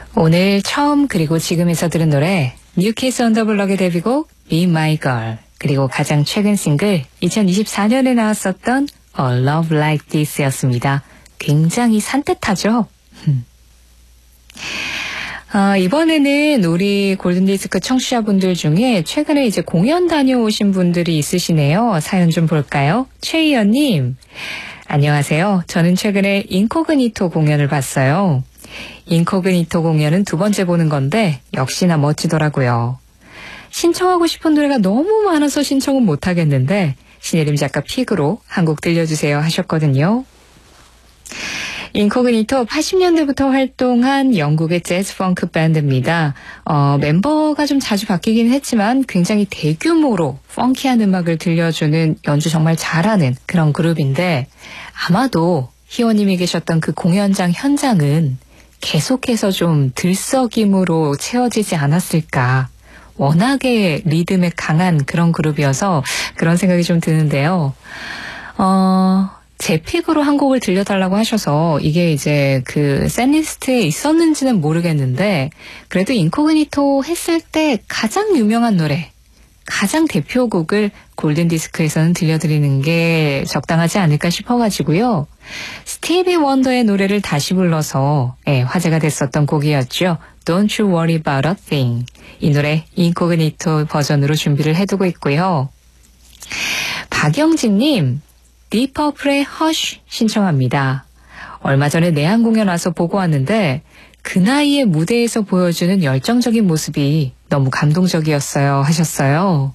오늘 처음 그리고 지금에서 들은 노래 뉴키스 온 더 블럭의 데뷔곡 Be My Girl, 그리고 가장 최근 싱글 2024년에 나왔었던 A Love Like This 였습니다. 굉장히 산뜻하죠? 이번에는 우리 골든디스크 청취자분들 중에 최근에 이제 공연 다녀오신 분들이 있으시네요. 사연 좀 볼까요? 최희연님, 안녕하세요. 저는 최근에 인코그니토 공연을 봤어요. 인코그니토 공연은 두 번째 보는 건데 역시나 멋지더라고요. 신청하고 싶은 노래가 너무 많아서 신청은 못하겠는데 신예림 작가 픽으로 한 곡 들려주세요 하셨거든요. 인코그니토 80년대부터 활동한 영국의 재즈 펑크 밴드입니다. 멤버가 좀 자주 바뀌긴 했지만 굉장히 대규모로 펑키한 음악을 들려주는, 연주 정말 잘하는 그런 그룹인데, 아마도 희원님이 계셨던 그 공연장 현장은 계속해서 좀 들썩임으로 채워지지 않았을까. 워낙에 리듬에 강한 그런 그룹이어서 그런 생각이 좀 드는데요. 제 픽으로 한 곡을 들려달라고 하셔서 이게 이제 그 셋리스트에 있었는지는 모르겠는데, 그래도 인코그니토 했을 때 가장 유명한 노래, 가장 대표곡을 골든디스크에서는 들려드리는 게 적당하지 않을까 싶어가지고요. 스티비 원더의 노래를 다시 불러서 화제가 됐었던 곡이었죠. Don't You Worry About a Thing. 이 노래 인코그니토 버전으로 준비를 해두고 있고요. 박영진님, 디퍼플의 Hush 신청합니다. 얼마 전에 내한 공연 와서 보고 왔는데 그 나이에 무대에서 보여주는 열정적인 모습이 너무 감동적이었어요 하셨어요.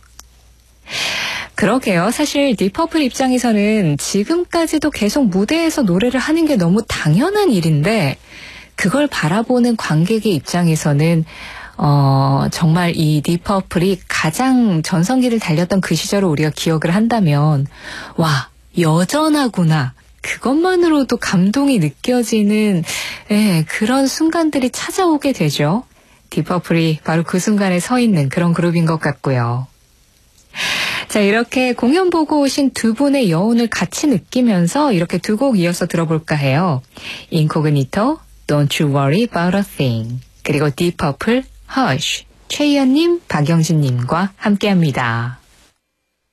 그러게요. 사실 디퍼플 입장에서는 지금까지도 계속 무대에서 노래를 하는 게 너무 당연한 일인데, 그걸 바라보는 관객의 입장에서는 정말 이 디퍼플이 가장 전성기를 달렸던 그 시절을 우리가 기억을 한다면, 와, 여전하구나, 그것만으로도 감동이 느껴지는 그런 순간들이 찾아오게 되죠. 디퍼플이 바로 그 순간에 서 있는 그런 그룹인 것 같고요. 자, 이렇게 공연 보고 오신 두 분의 여운을 같이 느끼면서 이렇게 두 곡 이어서 들어볼까 해요. 인코그니토, Don't You Worry About a Thing, 그리고 디퍼플, Hush. 최희연님, 박영진님과 함께합니다.